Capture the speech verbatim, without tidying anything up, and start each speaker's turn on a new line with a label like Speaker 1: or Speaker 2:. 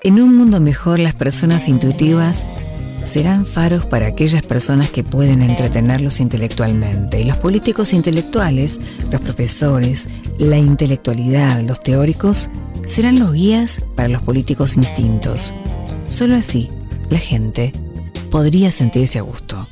Speaker 1: En un mundo mejor, las personas intuitivas serán faros para aquellas personas que pueden entretenerlos intelectualmente. Y los políticos intelectuales, los profesores, la intelectualidad, los teóricos, serán los guías para los políticos instintos. Solo así, la gente podría sentirse a gusto.